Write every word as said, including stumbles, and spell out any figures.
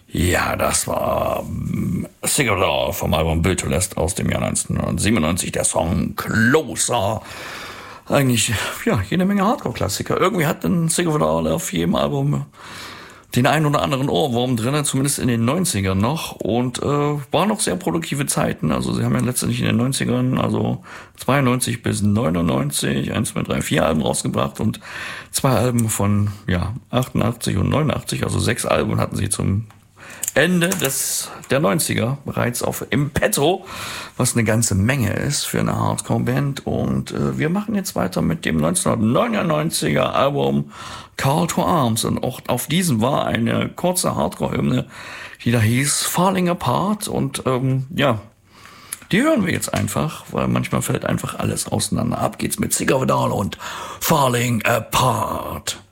Ja, das war ähm, Sick of It All vom Album Built to Last aus dem Jahr neunzehnhundertsiebenundneunzig. Der Song Closer. Eigentlich, ja, jede Menge Hardcore-Klassiker. Irgendwie hat ein Sick of It All auf jedem Album den einen oder anderen Ohrwurm drin, zumindest in den neunzigern noch. Und äh, waren noch sehr produktive Zeiten. Also sie haben ja letztendlich in den neunzigern, also zweiundneunzig bis neunundneunzig, eins, zwei, drei, vier Alben rausgebracht und zwei Alben von ja achtundachtzig und neunundachtzig, also sechs Alben hatten sie zum Ende des der neunziger bereits auf im Petto, was eine ganze Menge ist für eine Hardcore-Band. Und äh, wir machen jetzt weiter mit dem neunzehnhundertneunundneunziger Album Call to Arms. Und auch auf diesem war eine kurze Hardcore-Hymne, die da hieß Falling Apart. Und ähm, ja, die hören wir jetzt einfach, weil manchmal fällt einfach alles auseinander. Ab geht's mit Sick of It All und Falling Apart.